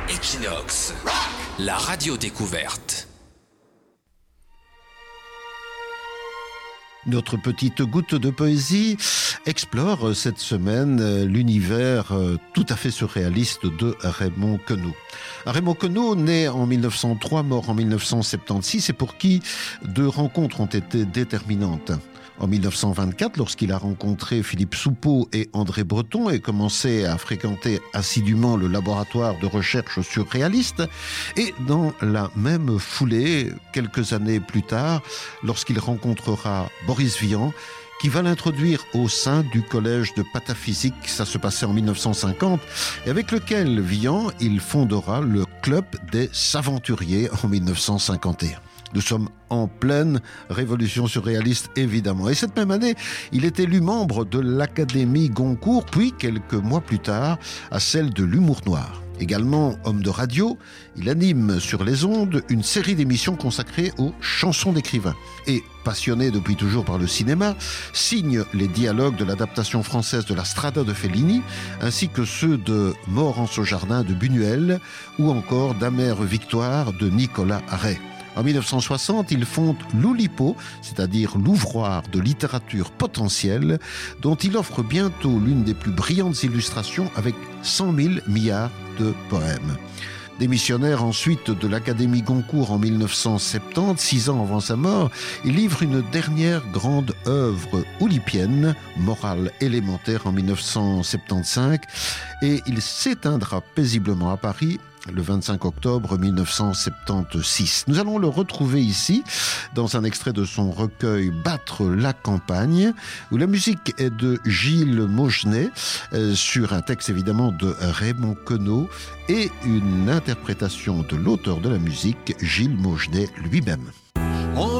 Equinox, la radio découverte. Notre petite goutte de poésie explore cette semaine l'univers tout à fait surréaliste de Raymond Queneau. Raymond Queneau, né en 1903, mort en 1976, et pour qui deux rencontres ont été déterminantes. En 1924, lorsqu'il a rencontré Philippe Soupeau et André Breton et commencé à fréquenter assidûment le laboratoire de recherche surréaliste, et dans la même foulée, quelques années plus tard, lorsqu'il rencontrera Boris Vian, qui va l'introduire au sein du collège de pataphysique, ça se passait en 1950, et avec lequel Vian, il fondera le Club des Saventuriers en 1951. Nous sommes en pleine révolution surréaliste, évidemment. Et cette même année, il est élu membre de l'Académie Goncourt, puis quelques mois plus tard, à celle de l'humour noir. Également homme de radio, il anime sur les ondes une série d'émissions consacrées aux chansons d'écrivains. Et passionné depuis toujours par le cinéma, signe les dialogues de l'adaptation française de la Strada de Fellini, ainsi que ceux de Mort en ce jardin de Buñuel, ou encore d'Amère victoire de Nicolas Ray. En 1960, il fonde l'Oulipo, c'est-à-dire l'ouvroir de littérature potentielle, dont il offre bientôt l'une des plus brillantes illustrations avec 100 000 milliards de poèmes. Démissionnaire ensuite de l'Académie Goncourt en 1970, 6 ans avant sa mort, il livre une dernière grande œuvre oulipienne, Morale élémentaire, en 1975, et il s'éteindra paisiblement à Paris le 25 octobre 1976. Nous allons le retrouver ici dans un extrait de son recueil Battre la campagne, où la musique est de Gilles Maugenet, sur un texte évidemment de Raymond Queneau et une interprétation de l'auteur de la musique, Gilles Maugenet lui-même.